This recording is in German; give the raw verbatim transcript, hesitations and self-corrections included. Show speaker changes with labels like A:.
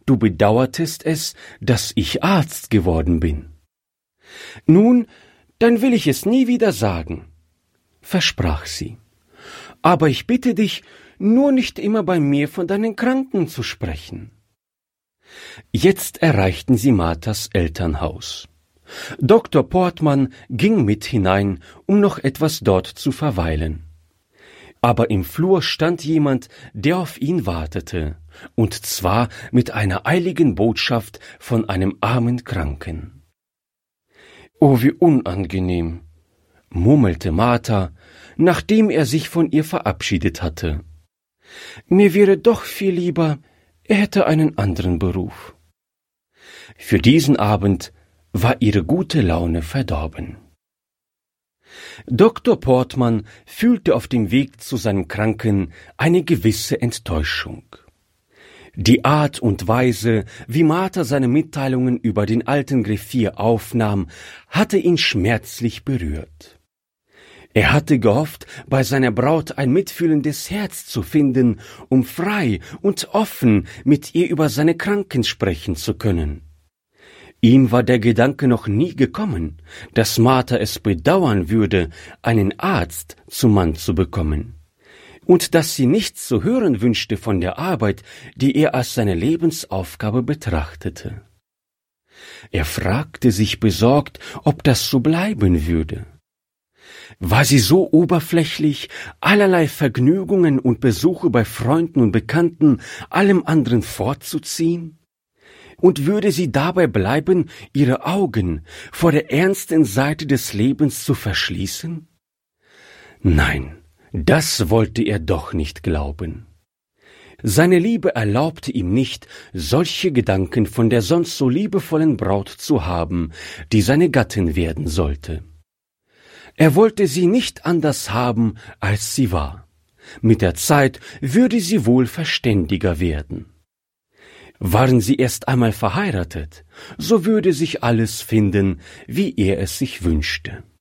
A: du bedauertest es, dass ich Arzt geworden bin. Nun, dann will ich es nie wieder sagen, versprach sie. Aber ich bitte dich, nur nicht immer bei mir von deinen Kranken zu sprechen. Jetzt erreichten sie Marthas Elternhaus. Doktor Portmann ging mit hinein, um noch etwas dort zu verweilen. Aber im Flur stand jemand, der auf ihn wartete, und zwar mit einer eiligen Botschaft von einem armen Kranken. »Oh, wie unangenehm«, murmelte Martha, nachdem er sich von ihr verabschiedet hatte. »Mir wäre doch viel lieber, er hätte einen anderen Beruf.« Für diesen Abend war ihre gute Laune verdorben. Doktor Portmann fühlte auf dem Weg zu seinem Kranken eine gewisse Enttäuschung. Die Art und Weise, wie Martha seine Mitteilungen über den alten Greffier aufnahm, hatte ihn schmerzlich berührt. Er hatte gehofft, bei seiner Braut ein mitfühlendes Herz zu finden, um frei und offen mit ihr über seine Kranken sprechen zu können. Ihm war der Gedanke noch nie gekommen, dass Martha es bedauern würde, einen Arzt zum Mann zu bekommen, und dass sie nichts zu hören wünschte von der Arbeit, die er als seine Lebensaufgabe betrachtete. Er fragte sich besorgt, ob das so bleiben würde. War sie so oberflächlich, allerlei Vergnügungen und Besuche bei Freunden und Bekannten allem anderen vorzuziehen? Und würde sie dabei bleiben, ihre Augen vor der ernsten Seite des Lebens zu verschließen? Nein, das wollte er doch nicht glauben. Seine Liebe erlaubte ihm nicht, solche Gedanken von der sonst so liebevollen Braut zu haben, die seine Gattin werden sollte. Er wollte sie nicht anders haben, als sie war. Mit der Zeit würde sie wohl verständiger werden. Waren sie erst einmal verheiratet, so würde sich alles finden, wie er es sich wünschte.